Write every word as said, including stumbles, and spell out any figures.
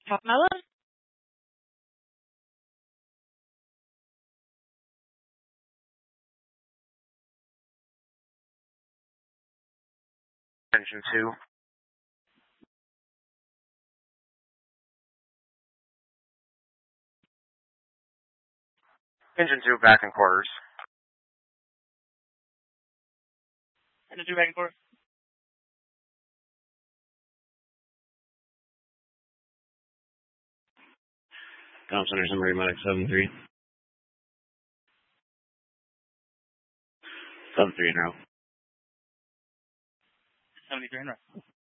Top Melon? Engine two. Engine two back in quarters. Engine two back and forth. Tom Center Summary Medic seven three. seven three in row. seventy-three in row.